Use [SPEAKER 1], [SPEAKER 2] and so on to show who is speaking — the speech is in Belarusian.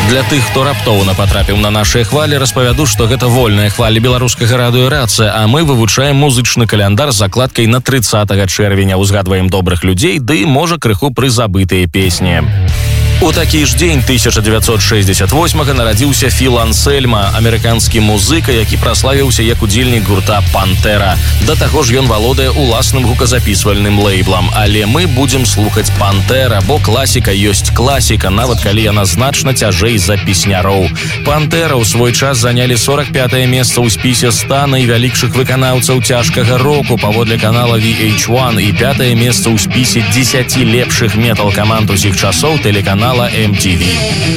[SPEAKER 1] Для тых, хто раптоўна патрапіў на нашыя хвалі, распавяду, што гэта вольная хваля беларускага радыё «Рацыя», а мы вывучаем музычны каляндар з закладкай на 30 чэрвеня, узгадваем добрых людзей, ды, можа, крыху прызабытыя песні. У такі ж дзень 1968-га нарадзіўся Філ Ансельма, амерыканскі музыка, які праславіўся як удзельнік гурта «Пантэра». Да таго ж ён валодае уласным гуказапісвальным лейблам. Але мы будзем слухаць «Пантэра», бо класіка ёсць класіка, нават калі яна значна цяжэй за песняроў. «Пантэра» ў свой час занялі 45-е месца ў спісе 100 найвялікшых выканаўцаў цяжкага року паводле канала VH1 і 5-е месца ў спісе 10 лепшых метал-каманд усіх часоў тэлеканала MTV.